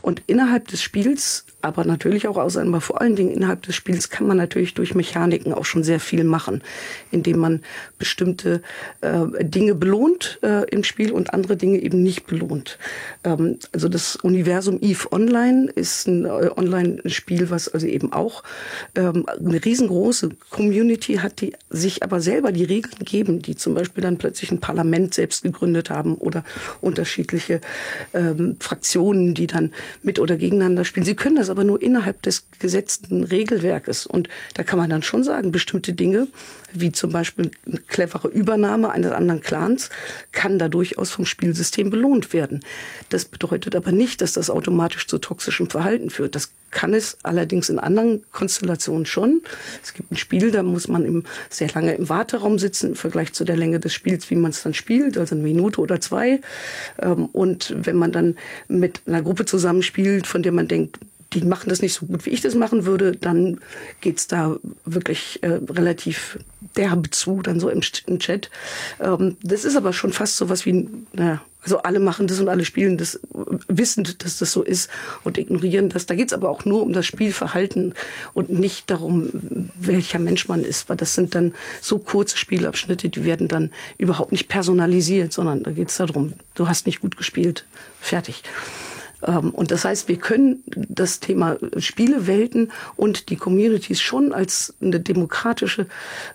Und innerhalb des Spiels, aber natürlich auch außer, aber vor allen Dingen innerhalb des Spiels kann man natürlich durch Mechaniken auch schon sehr viel machen, indem man bestimmte Dinge belohnt im Spiel und andere Dinge eben nicht belohnt. Also das Universum EVE Online ist ein Online-Spiel, was also eben auch eine riesengroße Community hat, die sich aber selber die Regeln geben, die zum Beispiel dann plötzlich ein Parlament selbst gegründet haben oder unterschiedliche Fraktionen, die dann mit oder gegeneinander spielen. Sie können das aber nur innerhalb des gesetzten Regelwerkes. Und da kann man dann schon sagen, bestimmte Dinge, wie zum Beispiel eine clevere Übernahme eines anderen Clans, kann da durchaus vom Spielsystem belohnt werden. Das bedeutet aber nicht, dass das automatisch zu toxischem Verhalten führt. Das kann es allerdings in anderen Konstellationen schon. Es gibt ein Spiel, da muss man sehr lange im Warteraum sitzen im Vergleich zu der Länge des Spiels, wie man es dann spielt, also 1 Minute oder 2. Und wenn man dann mit einer Gruppe zusammenspielt, von der man denkt, die machen das nicht so gut, wie ich das machen würde, dann geht's da wirklich relativ derbe zu, dann so im Chat. Das ist aber schon fast so was wie, also alle machen das und alle spielen das, wissend, dass das so ist und ignorieren das. Da geht's aber auch nur um das Spielverhalten und nicht darum, welcher Mensch man ist, weil das sind dann so kurze Spielabschnitte, die werden dann überhaupt nicht personalisiert, sondern da geht's darum, du hast nicht gut gespielt, fertig. Und das heißt, wir können das Thema Spielewelten und die Communities schon als eine demokratische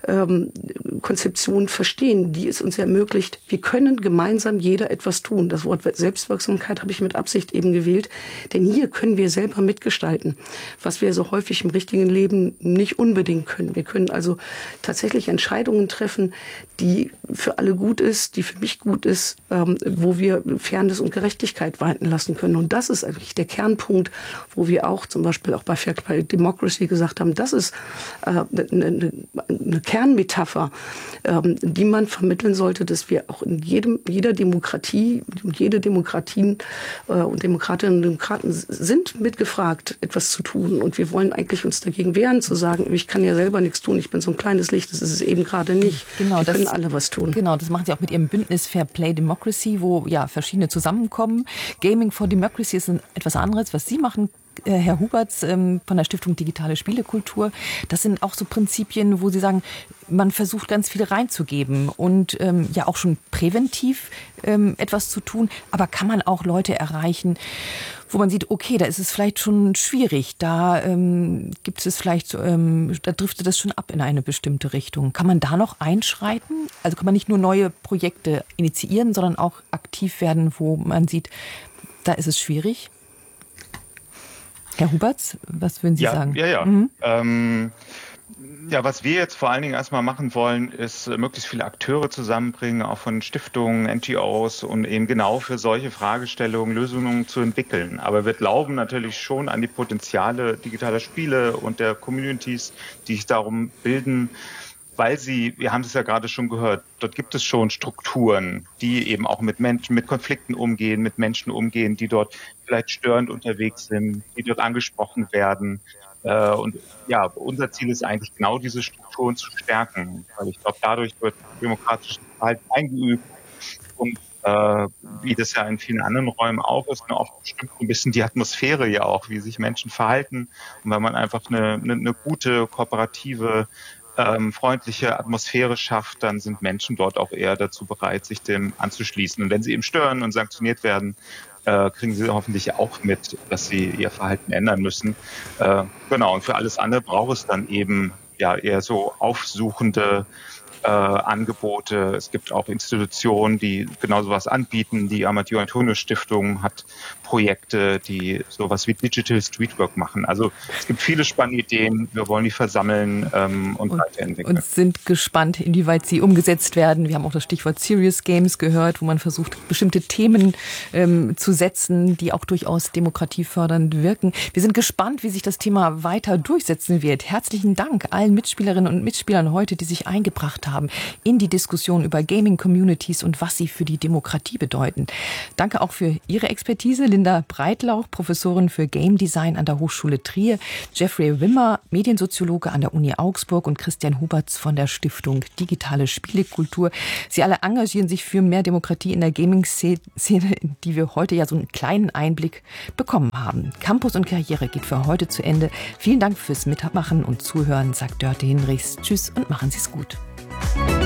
Konzeption verstehen, die es uns ermöglicht, wir können gemeinsam jeder etwas tun. Das Wort Selbstwirksamkeit habe ich mit Absicht eben gewählt, denn hier können wir selber mitgestalten, was wir so häufig im richtigen Leben nicht unbedingt können. Wir können also tatsächlich Entscheidungen treffen, die für alle gut ist, die für mich gut ist, wo wir Fairness und Gerechtigkeit walten lassen können. Und das ist eigentlich der Kernpunkt, wo wir auch zum Beispiel auch bei Fair Play Democracy gesagt haben, das ist eine Kernmetapher, die man vermitteln sollte, dass wir auch in jeder Demokratie und jede Demokratien und Demokratinnen und Demokraten sind mitgefragt, etwas zu tun. Und wir wollen eigentlich uns dagegen wehren, zu sagen, ich kann ja selber nichts tun, ich bin so ein kleines Licht, das ist es eben gerade nicht. Genau, wir können alle was tun. Genau, das machen Sie auch mit Ihrem Bündnis Fair Play Democracy, wo ja verschiedene zusammenkommen. Gaming for Democracy ist etwas anderes, was Sie machen, Herr Huberts von der Stiftung Digitale Spielekultur. Das sind auch so Prinzipien, wo Sie sagen, man versucht ganz viel reinzugeben und ja auch schon präventiv etwas zu tun. Aber kann man auch Leute erreichen, wo man sieht, okay, da ist es vielleicht schon schwierig, da gibt es vielleicht, da driftet es schon ab in eine bestimmte Richtung. Kann man da noch einschreiten? Also kann man nicht nur neue Projekte initiieren, sondern auch aktiv werden, wo man sieht, da ist es schwierig? Herr Huberts, was würden Sie sagen? Ja. Ja, was wir jetzt vor allen Dingen erstmal machen wollen, ist möglichst viele Akteure zusammenbringen, auch von Stiftungen, NGOs, und eben genau für solche Fragestellungen Lösungen zu entwickeln. Aber wir glauben natürlich schon an die Potenziale digitaler Spiele und der Communities, die sich darum bilden, weil wir haben es ja gerade schon gehört, dort gibt es schon Strukturen, die eben auch mit Menschen, mit Konflikten umgehen, mit Menschen umgehen, die dort vielleicht störend unterwegs sind, die dort angesprochen werden. Und ja, unser Ziel ist eigentlich genau diese Strukturen zu stärken, weil ich glaube, dadurch wird demokratisches Verhalten eingeübt und wie das ja in vielen anderen Räumen auch ist, oft bestimmt ein bisschen die Atmosphäre ja auch, wie sich Menschen verhalten. Und wenn man einfach eine gute, kooperative, freundliche Atmosphäre schafft, dann sind Menschen dort auch eher dazu bereit, sich dem anzuschließen. Und wenn sie eben stören und sanktioniert werden, kriegen sie hoffentlich auch mit, dass sie ihr Verhalten ändern müssen. Genau, und für alles andere braucht es dann eben ja eher so aufsuchende Angebote. Es gibt auch Institutionen, die genau sowas anbieten. Die Amadeo-Antonio-Stiftung hat Projekte, die sowas wie Digital Streetwork machen. Also es gibt viele spannende Ideen. Wir wollen die versammeln und weiterentwickeln. Und sind gespannt, inwieweit sie umgesetzt werden. Wir haben auch das Stichwort Serious Games gehört, wo man versucht, bestimmte Themen zu setzen, die auch durchaus demokratiefördernd wirken. Wir sind gespannt, wie sich das Thema weiter durchsetzen wird. Herzlichen Dank allen Mitspielerinnen und Mitspielern heute, die sich eingebracht haben haben in die Diskussion über Gaming-Communities und was sie für die Demokratie bedeuten. Danke auch für Ihre Expertise, Linda Breitlauch, Professorin für Game Design an der Hochschule Trier, Jeffrey Wimmer, Mediensoziologe an der Uni Augsburg und Christian Huberts von der Stiftung Digitale Spielekultur. Sie alle engagieren sich für mehr Demokratie in der Gaming-Szene, in die wir heute ja so einen kleinen Einblick bekommen haben. Campus und Karriere geht für heute zu Ende. Vielen Dank fürs Mitmachen und Zuhören, sagt Dörte Hinrichs. Tschüss und machen Sie es gut.